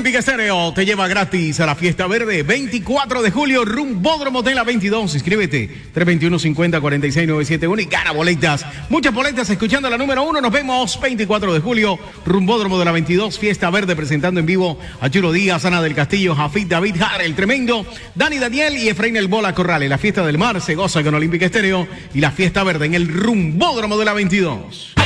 Olímpica Estéreo te lleva gratis a la Fiesta Verde, 24 de julio, Rumbódromo de la 22. Inscríbete, 321-50-46-971 y gana boletas. Muchas boletas escuchando la número 1. Nos vemos 24 de julio, Rumbódromo de la 22, Fiesta Verde, presentando en vivo a Churo Díaz, Ana del Castillo, Jafid, David Jara, el Tremendo, Dani Daniel y Efraín El Bola Corrales. La Fiesta del Mar se goza con Olímpica Estéreo y la Fiesta Verde en el Rumbódromo de la 22.